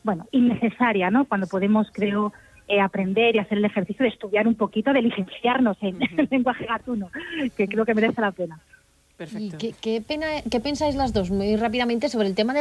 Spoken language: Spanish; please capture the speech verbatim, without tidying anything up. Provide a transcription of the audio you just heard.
bueno, innecesaria, ¿no? Cuando podemos, creo, eh, aprender y hacer el ejercicio de estudiar un poquito, de licenciarnos en uh-huh. lenguaje gatuno, que creo que merece la pena. Perfecto. ¿Y qué, qué, pena, qué pensáis las dos, muy rápidamente, sobre el tema de